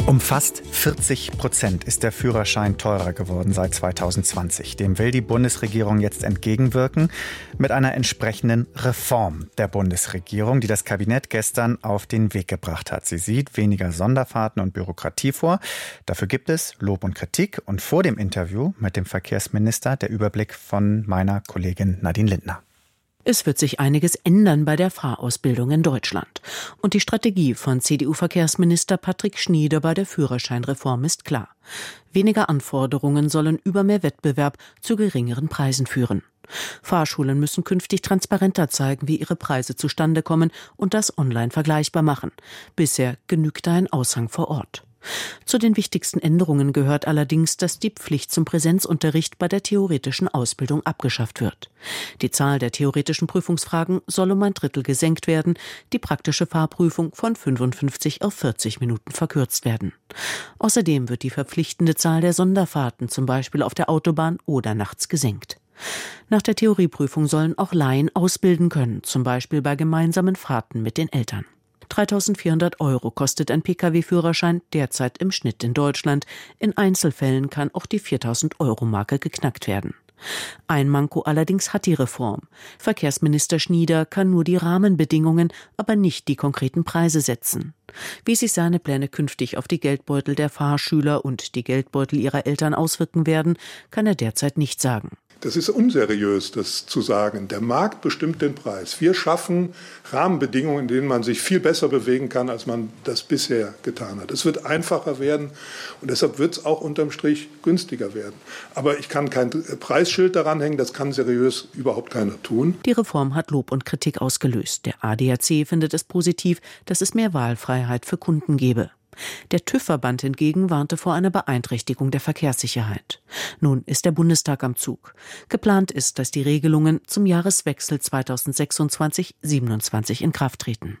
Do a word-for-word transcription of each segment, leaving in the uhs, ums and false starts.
Um fast vierzig Prozent ist der Führerschein teurer geworden seit zweitausendzwanzig. Dem will die Bundesregierung jetzt entgegenwirken mit einer entsprechenden Reform der Bundesregierung, die das Kabinett gestern auf den Weg gebracht hat. Sie sieht weniger Sonderfahrten und Bürokratie vor. Dafür gibt es Lob und Kritik. Und vor dem Interview mit dem Verkehrsminister der Überblick von meiner Kollegin Nadine Lindner. Es wird sich einiges ändern bei der Fahrausbildung in Deutschland. Und die Strategie von C D U-Verkehrsminister Patrick Schnieder bei der Führerscheinreform ist klar. Weniger Anforderungen sollen über mehr Wettbewerb zu geringeren Preisen führen. Fahrschulen müssen künftig transparenter zeigen, wie ihre Preise zustande kommen und das online vergleichbar machen. Bisher genügt ein Aushang vor Ort. Zu den wichtigsten Änderungen gehört allerdings, dass die Pflicht zum Präsenzunterricht bei der theoretischen Ausbildung abgeschafft wird. Die Zahl der theoretischen Prüfungsfragen soll um ein Drittel gesenkt werden, die praktische Fahrprüfung von fünfundfünfzig auf vierzig Minuten verkürzt werden. Außerdem wird die verpflichtende Zahl der Sonderfahrten, zum Beispiel auf der Autobahn oder nachts, gesenkt. Nach der Theorieprüfung sollen auch Laien ausbilden können, zum Beispiel bei gemeinsamen Fahrten mit den Eltern. dreitausendvierhundert Euro kostet ein Pkw-Führerschein derzeit im Schnitt in Deutschland. In Einzelfällen kann auch die viertausend-Euro-Marke geknackt werden. Ein Manko allerdings hat die Reform. Verkehrsminister Schnieder kann nur die Rahmenbedingungen, aber nicht die konkreten Preise setzen. Wie sich seine Pläne künftig auf die Geldbeutel der Fahrschüler und die Geldbeutel ihrer Eltern auswirken werden, kann er derzeit nicht sagen. Das ist unseriös, das zu sagen. Der Markt bestimmt den Preis. Wir schaffen Rahmenbedingungen, in denen man sich viel besser bewegen kann, als man das bisher getan hat. Es wird einfacher werden und deshalb wird es auch unterm Strich günstiger werden. Aber ich kann kein Preisschild daran hängen, das kann seriös überhaupt keiner tun. Die Reform hat Lob und Kritik ausgelöst. Der A D A C findet es positiv, dass es mehr Wahlfreiheit für Kunden gebe. Der TÜV-Verband hingegen warnte vor einer Beeinträchtigung der Verkehrssicherheit. Nun ist der Bundestag am Zug. Geplant ist, dass die Regelungen zum Jahreswechsel zweitausendsechsundzwanzig siebenundzwanzig in Kraft treten.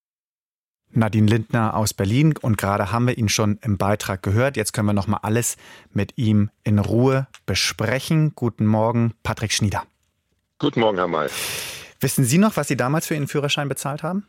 Nadine Lindner aus Berlin, und gerade haben wir ihn schon im Beitrag gehört. Jetzt können wir noch mal alles mit ihm in Ruhe besprechen. Guten Morgen, Patrick Schnieder. Guten Morgen, Herr May. Wissen Sie noch, was Sie damals für Ihren Führerschein bezahlt haben?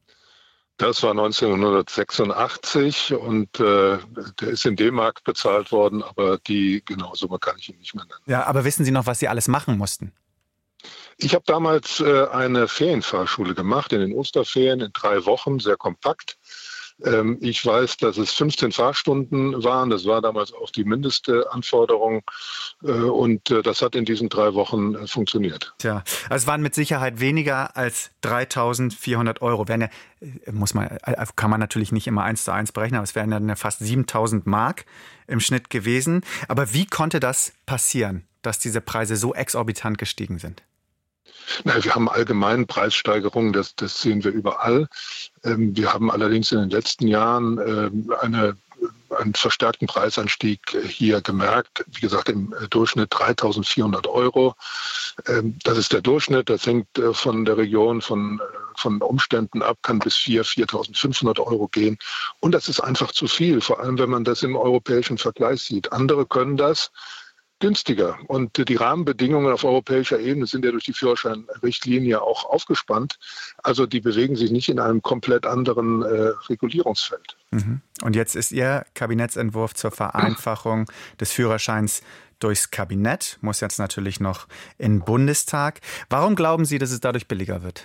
Das war neunzehnhundertsechsundachtzig und äh, der ist in D-Mark bezahlt worden, aber die genaue Summe kann ich Ihnen nicht mehr nennen. Ja, aber wissen Sie noch, was Sie alles machen mussten? Ich habe damals äh, eine Ferienfahrschule gemacht in den Osterferien in drei Wochen, sehr kompakt. Ähm, ich weiß, dass es fünfzehn Fahrstunden waren. Das war damals auch die mindeste Anforderung. Äh, und äh, das hat in diesen drei Wochen äh, funktioniert. Tja, also es waren mit Sicherheit weniger als dreitausendvierhundert Euro. Wären ja, muss man, kann man natürlich nicht immer eins zu eins berechnen, aber es wären ja fast siebentausend Mark im Schnitt gewesen. Aber wie konnte das passieren, dass diese Preise so exorbitant gestiegen sind? Na, wir haben allgemein Preissteigerungen, das, das sehen wir überall. Ähm, wir haben allerdings in den letzten Jahren ähm, eine, einen verstärkten Preisanstieg hier gemerkt. Wie gesagt, im Durchschnitt dreitausendvierhundert Euro. Ähm, das ist der Durchschnitt, das hängt äh, von der Region, von, von Umständen ab, kann bis viertausend, viertausendfünfhundert Euro gehen. Und das ist einfach zu viel, vor allem wenn man das im europäischen Vergleich sieht. Andere können das günstiger. Und die Rahmenbedingungen auf europäischer Ebene sind ja durch die Führerscheinrichtlinie auch aufgespannt. Also die bewegen sich nicht in einem komplett anderen äh, Regulierungsfeld. Mhm. Und jetzt ist Ihr Kabinettsentwurf zur Vereinfachung des Führerscheins durchs Kabinett, muss jetzt natürlich noch in den Bundestag. Warum glauben Sie, dass es dadurch billiger wird?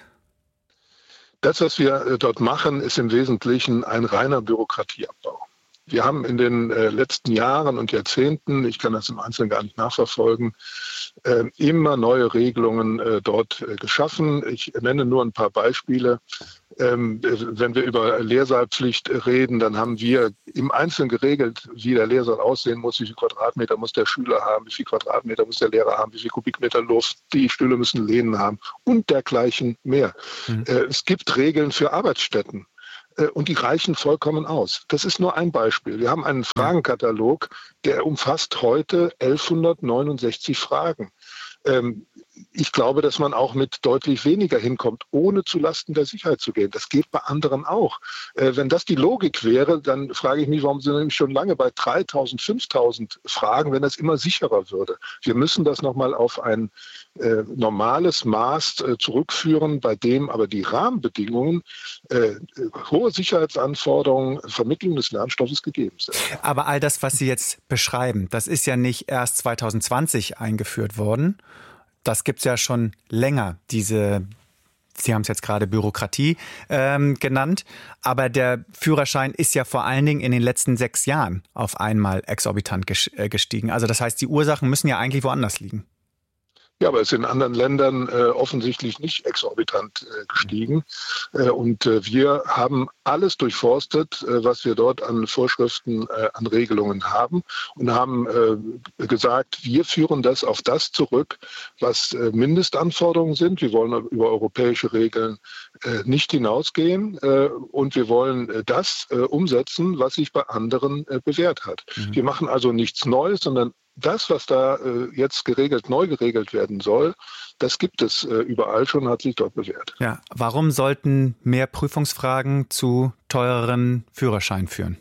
Das, was wir dort machen, ist im Wesentlichen ein reiner Bürokratieabbau. Wir haben in den äh, letzten Jahren und Jahrzehnten, ich kann das im Einzelnen gar nicht nachverfolgen, äh, immer neue Regelungen äh, dort äh, geschaffen. Ich nenne nur ein paar Beispiele. Ähm, wenn wir über Lehrsaalpflicht reden, dann haben wir im Einzelnen geregelt, wie der Lehrsaal aussehen muss, wie viel Quadratmeter muss der Schüler haben, wie viel Quadratmeter muss der Lehrer haben, wie viel Kubikmeter Luft, die Stühle müssen Lehnen haben und dergleichen mehr. Mhm. Äh, es gibt Regeln für Arbeitsstätten. Und die reichen vollkommen aus. Das ist nur ein Beispiel. Wir haben einen Fragenkatalog, der umfasst heute elfhundertneunundsechzig Fragen. Ähm, ich glaube, dass man auch mit deutlich weniger hinkommt, ohne zulasten der Sicherheit zu gehen. Das geht bei anderen auch. Äh, wenn das die Logik wäre, dann frage ich mich, warum sind wir nämlich schon lange bei dreitausend, fünftausend Fragen, wenn das immer sicherer würde. Wir müssen das nochmal auf ein äh, normales Maß äh, zurückführen, bei dem aber die Rahmenbedingungen, äh, hohe Sicherheitsanforderungen, Vermittlung des Lernstoffes gegeben sind. Aber all das, was Sie jetzt beschreiben, das ist ja nicht erst zwanzig zwanzig eingeführt worden. Das gibt es ja schon länger, diese, Sie haben es jetzt gerade Bürokratie ähm, genannt, aber der Führerschein ist ja vor allen Dingen in den letzten sechs Jahren auf einmal exorbitant gestiegen. Also das heißt, die Ursachen müssen ja eigentlich woanders liegen. Ja, aber es ist in anderen Ländern äh, offensichtlich nicht exorbitant äh, gestiegen. Äh, und äh, wir haben alles durchforstet, äh, was wir dort an Vorschriften, äh, an Regelungen haben und haben äh, gesagt, wir führen das auf das zurück, was äh, Mindestanforderungen sind. Wir wollen über europäische Regeln äh, nicht hinausgehen äh, und wir wollen äh, das äh, umsetzen, was sich bei anderen äh, bewährt hat. Mhm. Wir machen also nichts Neues, sondern das, was da äh, jetzt geregelt, neu geregelt werden soll, das gibt es äh, überall schon, hat sich dort bewährt. Ja, warum sollten mehr Prüfungsfragen zu teureren Führerscheinen führen?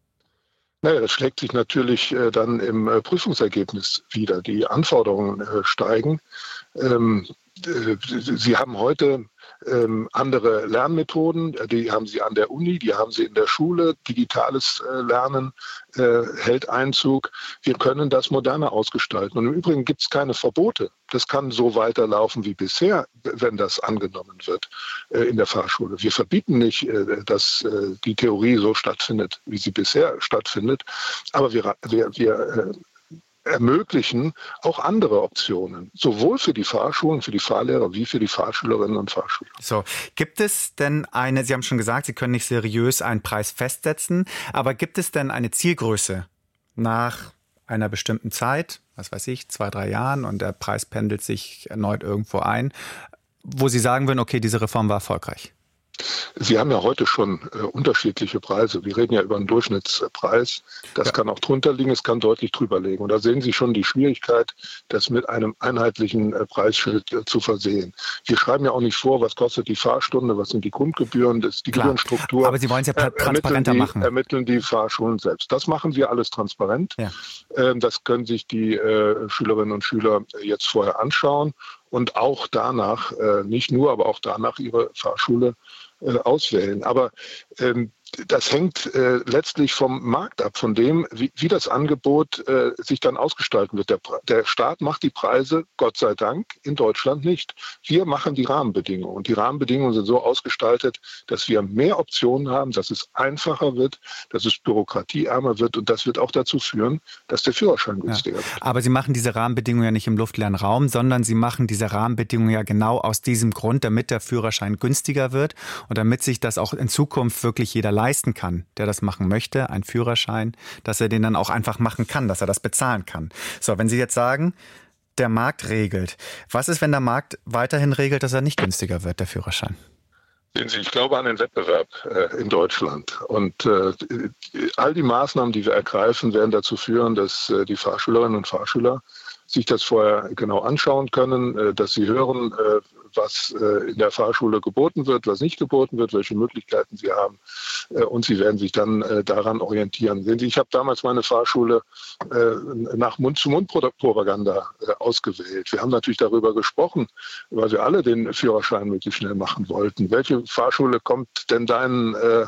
Naja, das schlägt sich natürlich äh, dann im äh, Prüfungsergebnis wieder. Die Anforderungen äh, steigen. Ähm, äh, Sie haben heute ähm, andere Lernmethoden, die haben Sie an der Uni, die haben Sie in der Schule. Digitales äh, Lernen äh, hält Einzug. Wir können das moderner ausgestalten. Und im Übrigen gibt es keine Verbote. Das kann so weiterlaufen wie bisher, wenn das angenommen wird äh, in der Fahrschule. Wir verbieten nicht, äh, dass äh, die Theorie so stattfindet, wie sie bisher stattfindet. Aber wir, wir, wir äh, ermöglichen auch andere Optionen, sowohl für die Fahrschulen, für die Fahrlehrer wie für die Fahrschülerinnen und Fahrschüler. So, gibt es denn eine, Sie haben schon gesagt, Sie können nicht seriös einen Preis festsetzen, aber gibt es denn eine Zielgröße nach einer bestimmten Zeit, was weiß ich, zwei, drei Jahren und der Preis pendelt sich erneut irgendwo ein, wo Sie sagen würden, okay, diese Reform war erfolgreich? Sie haben ja heute schon äh, unterschiedliche Preise. Wir reden ja über einen Durchschnittspreis. Das ja. kann auch drunter liegen, es kann deutlich drüber liegen. Und da sehen Sie schon die Schwierigkeit, das mit einem einheitlichen äh, Preisschild äh, zu versehen. Wir schreiben ja auch nicht vor, was kostet die Fahrstunde, was sind die Grundgebühren, das, die Klar. Gebührenstruktur. Aber Sie wollen es ja äh, transparenter die, machen. Ermitteln die Fahrschulen selbst. Das machen wir alles transparent. Ja. Ähm, das können sich die äh, Schülerinnen und Schüler jetzt vorher anschauen und auch danach, äh, nicht nur, aber auch danach ihre Fahrschule äh, auswählen. Aber ähm, das hängt äh, letztlich vom Markt ab, von dem, wie, wie das Angebot äh, sich dann ausgestalten wird. Der, der Staat macht die Preise, Gott sei Dank, in Deutschland nicht. Wir machen die Rahmenbedingungen. Und die Rahmenbedingungen sind so ausgestaltet, dass wir mehr Optionen haben, dass es einfacher wird, dass es bürokratieärmer wird. Und das wird auch dazu führen, dass der Führerschein günstiger ja. wird. Aber Sie machen diese Rahmenbedingungen ja nicht im luftleeren Raum, sondern Sie machen diese Rahmenbedingungen ja genau aus diesem Grund, damit der Führerschein günstiger wird und damit sich das auch in Zukunft wirklich jeder leisten kann, der das machen möchte, einen Führerschein, dass er den dann auch einfach machen kann, dass er das bezahlen kann. So, wenn Sie jetzt sagen, der Markt regelt, was ist, wenn der Markt weiterhin regelt, dass er nicht günstiger wird, der Führerschein? Sehen Sie, ich glaube an den Wettbewerb äh, in Deutschland. Und äh, all die Maßnahmen, die wir ergreifen, werden dazu führen, dass äh, die Fahrschülerinnen und Fahrschüler sich das vorher genau anschauen können, äh, dass sie hören, äh, was äh, in der Fahrschule geboten wird, was nicht geboten wird, welche Möglichkeiten sie haben. Äh, und sie werden sich dann äh, daran orientieren. Sehen Sie, ich habe damals meine Fahrschule äh, nach Mund-zu-Mund-Propaganda äh, ausgewählt. Wir haben natürlich darüber gesprochen, weil wir alle den Führerschein möglichst schnell machen wollten. Welche Fahrschule kommt denn deinen äh,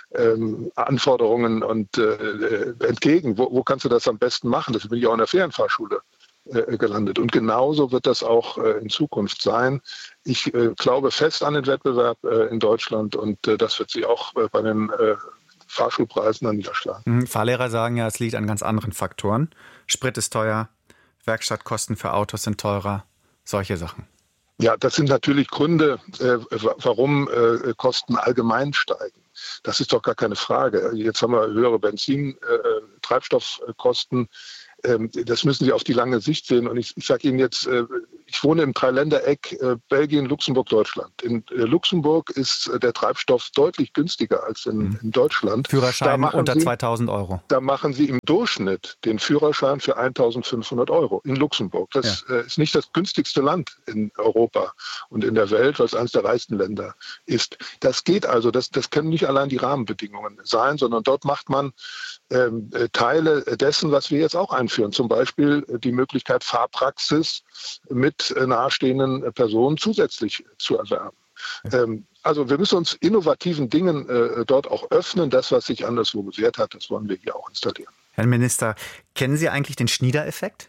ähm, Anforderungen und äh, entgegen? Wo, wo kannst du das am besten machen? Das bin ich auch in der Ferienfahrschule gelandet. Und genauso wird das auch äh, in Zukunft sein. Ich äh, glaube fest an den Wettbewerb äh, in Deutschland und äh, das wird sich auch äh, bei den äh, Fahrschulpreisen dann niederschlagen. Mhm. Fahrlehrer sagen ja, es liegt an ganz anderen Faktoren. Sprit ist teuer, Werkstattkosten für Autos sind teurer, solche Sachen. Ja, das sind natürlich Gründe, äh, warum äh, Kosten allgemein steigen. Das ist doch gar keine Frage. Jetzt haben wir höhere Benzin, äh, Treibstoffkosten. Das müssen Sie auf die lange Sicht sehen. Und ich, ich sage Ihnen jetzt, ich wohne im Dreiländereck äh, Belgien, Luxemburg, Deutschland. In äh, Luxemburg ist äh, der Treibstoff deutlich günstiger als in, mhm. in Deutschland. Führerschein unter Sie, zweitausend Euro. Da machen Sie im Durchschnitt den Führerschein für eintausendfünfhundert Euro in Luxemburg. Das ja. äh, ist nicht das günstigste Land in Europa und in der Welt, was eines der reichsten Länder ist. Das geht also, das, das können nicht allein die Rahmenbedingungen sein, sondern dort macht man ähm, Teile dessen, was wir jetzt auch einführen. Zum Beispiel die Möglichkeit, Fahrpraxis mit nahestehenden Personen zusätzlich zu erwerben. Ja. Ähm, also wir müssen uns innovativen Dingen äh, dort auch öffnen. Das, was sich anderswo bewährt hat, das wollen wir hier auch installieren. Herr Minister, kennen Sie eigentlich den Schnieder-Effekt?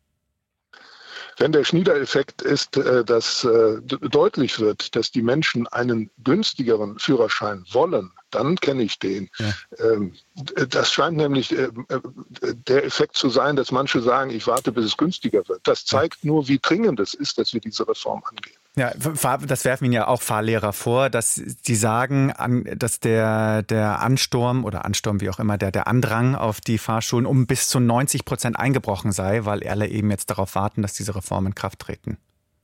Wenn der Schnieder-Effekt ist, äh, dass äh, deutlich wird, dass die Menschen einen günstigeren Führerschein wollen, dann kenne ich den. Ja. Ähm, das scheint nämlich äh, der Effekt zu sein, dass manche sagen, ich warte, bis es günstiger wird. Das zeigt nur, wie dringend es ist, dass wir diese Reform angehen. Ja, das werfen Ihnen ja auch Fahrlehrer vor, dass Sie sagen, dass der, der Ansturm oder Ansturm, wie auch immer, der, der Andrang auf die Fahrschulen um bis zu neunzig Prozent eingebrochen sei, weil alle eben jetzt darauf warten, dass diese Reformen in Kraft treten.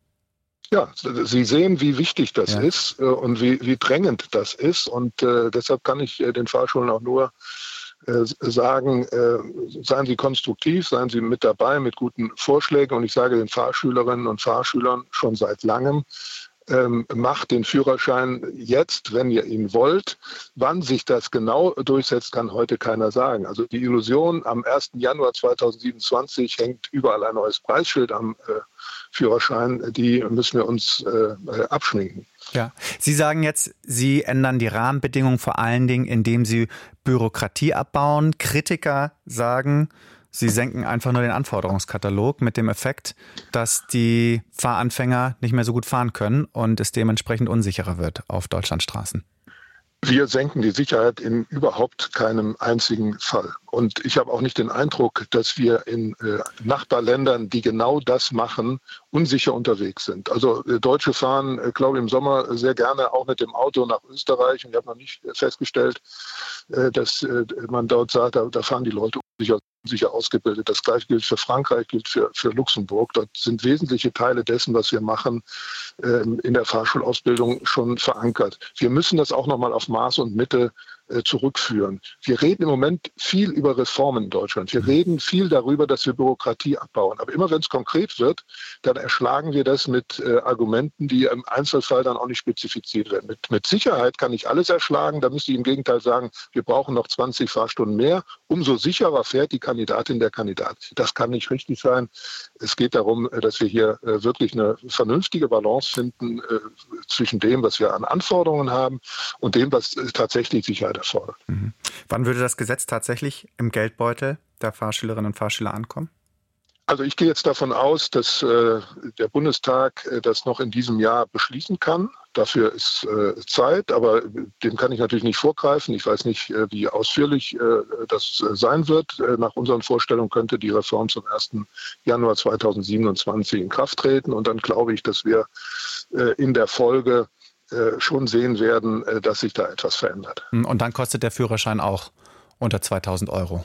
Ja, Sie sehen, wie wichtig das ja. ist äh, und wie, wie drängend das ist. Und äh, deshalb kann ich äh, den Fahrschulen auch nur äh, sagen, äh, seien Sie konstruktiv, seien Sie mit dabei mit guten Vorschlägen. Und ich sage den Fahrschülerinnen und Fahrschülern schon seit langem, ähm, macht den Führerschein jetzt, wenn ihr ihn wollt. Wann sich das genau durchsetzt, kann heute keiner sagen. Also die Illusion, am ersten Januar zweitausendsiebenundzwanzig hängt überall ein neues Preisschild am äh, Führerschein, die müssen wir uns äh, abschminken. Ja, Sie sagen jetzt, Sie ändern die Rahmenbedingungen vor allen Dingen, indem Sie Bürokratie abbauen. Kritiker sagen, Sie senken einfach nur den Anforderungskatalog mit dem Effekt, dass die Fahranfänger nicht mehr so gut fahren können und es dementsprechend unsicherer wird auf Deutschlandstraßen. Wir senken die Sicherheit in überhaupt keinem einzigen Fall. Und ich habe auch nicht den Eindruck, dass wir in äh, Nachbarländern, die genau das machen, unsicher unterwegs sind. Also äh, Deutsche fahren, äh, glaube ich, im Sommer sehr gerne auch mit dem Auto nach Österreich. Und ich habe noch nicht festgestellt, äh, dass äh, man dort sagt, da, da fahren die Leute unsicher, unsicher ausgebildet. Das gleiche gilt für Frankreich, gilt für, für Luxemburg. Dort sind wesentliche Teile dessen, was wir machen, äh, in der Fahrschulausbildung schon verankert. Wir müssen das auch nochmal auf Maß und Mitte äh, zurückführen. Wir reden im Moment viel über Reformen in Deutschland. Wir reden viel darüber, dass wir Bürokratie abbauen. Aber immer wenn es konkret wird, dann erschlagen wir das mit äh, Argumenten, die im Einzelfall dann auch nicht spezifiziert werden. Mit, mit Sicherheit kann ich alles erschlagen. Da müsste ich im Gegenteil sagen, wir brauchen noch zwanzig Fahrstunden mehr. Umso sicherer fährt die Kandidatin, der Kandidat. Das kann nicht richtig sein. Es geht darum, dass wir hier äh, wirklich eine vernünftige Balance finden äh, zwischen dem, was wir an Anforderungen haben und dem, was äh, tatsächlich Sicherheit erfordert. Mhm. Wann würde das Gesetz tatsächlich im Geldbeutel der Fahrschülerinnen und Fahrschüler ankommen? Also ich gehe jetzt davon aus, dass äh, der Bundestag äh, das noch in diesem Jahr beschließen kann. Dafür ist äh, Zeit, aber dem kann ich natürlich nicht vorgreifen. Ich weiß nicht, äh, wie ausführlich äh, das äh, sein wird. Äh, nach unseren Vorstellungen könnte die Reform zum ersten Januar zweitausendsiebenundzwanzig in Kraft treten. Und dann glaube ich, dass wir äh, in der Folge äh, schon sehen werden, äh, dass sich da etwas verändert. Und dann kostet der Führerschein auch unter zweitausend Euro.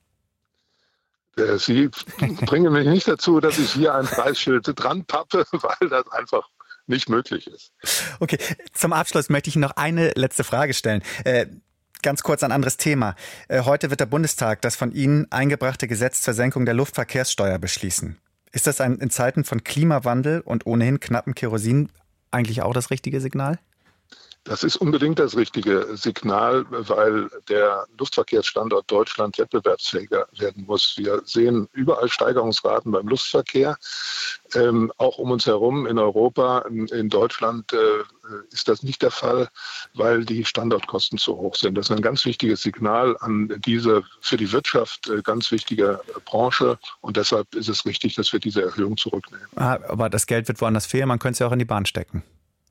Sie bringen mich nicht dazu, dass ich hier ein Preisschild dran pappe, weil das einfach nicht möglich ist. Okay, zum Abschluss möchte ich Ihnen noch eine letzte Frage stellen. Äh, ganz kurz ein anderes Thema. Äh, heute wird der Bundestag das von Ihnen eingebrachte Gesetz zur Senkung der Luftverkehrssteuer beschließen. Ist das ein, in Zeiten von Klimawandel und ohnehin knappen Kerosin eigentlich auch das richtige Signal? Das ist unbedingt das richtige Signal, weil der Luftverkehrsstandort Deutschland wettbewerbsfähiger werden muss. Wir sehen überall Steigerungsraten beim Luftverkehr. Ähm, auch um uns herum in Europa, in, in Deutschland äh, ist das nicht der Fall, weil die Standortkosten zu hoch sind. Das ist ein ganz wichtiges Signal an diese für die Wirtschaft äh, ganz wichtige Branche. Und deshalb ist es richtig, dass wir diese Erhöhung zurücknehmen. Ah, aber das Geld wird woanders fehlen. Man könnte es ja auch in die Bahn stecken.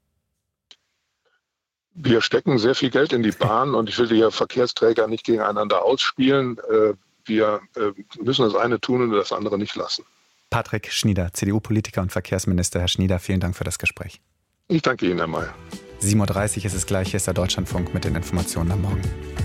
Wir stecken sehr viel Geld in die Bahn und ich will die Verkehrsträger nicht gegeneinander ausspielen. Wir müssen das eine tun und das andere nicht lassen. Patrick Schnieder, C D U-Politiker und Verkehrsminister. Herr Schnieder, vielen Dank für das Gespräch. Ich danke Ihnen, Herr May. sieben Uhr dreißig ist es gleich, hier ist der Deutschlandfunk mit den Informationen am Morgen.